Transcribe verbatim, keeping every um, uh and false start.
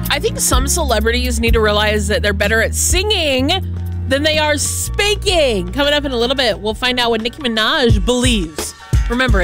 I think some celebrities need to realize that they're better at singing than they are speaking. Coming up in a little bit, we'll find out what Nicki Minaj believes. Remember,